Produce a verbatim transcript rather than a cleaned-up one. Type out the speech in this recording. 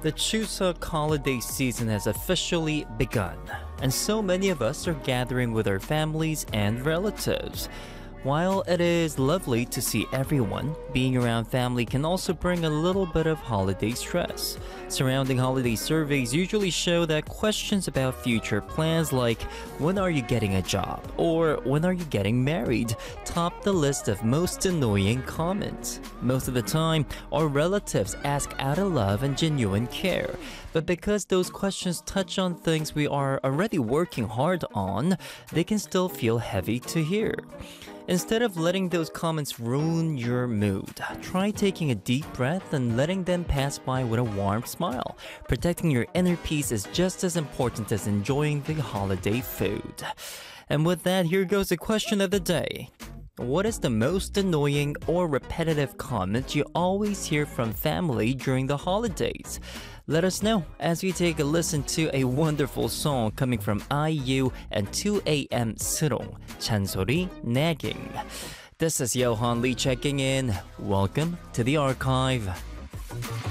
The Chuseok holiday season has officially begun, and so many of us are gathering with our families and relatives. While it is lovely to see everyone, being around family can also bring a little bit of holiday stress. Surrounding holiday surveys usually show that questions about future plans like when are you getting a job or when are you getting married top the list of most annoying comments. Most of the time, our relatives ask out of love and genuine care. But because those questions touch on things we are already working hard on, they can still feel heavy to hear. Instead of letting those comments ruin your mood, try taking a deep breath and letting them pass by with a warm smile. Protecting your inner peace is just as important as enjoying the holiday food. And with that, here goes the question of the day. What is the most annoying or repetitive comment you always hear from family during the holidays? Let us know as we take a listen to a wonderful song coming from I U and two A M Srong, 잔소리 nagging. This is Johan Lee checking in. Welcome to the archive.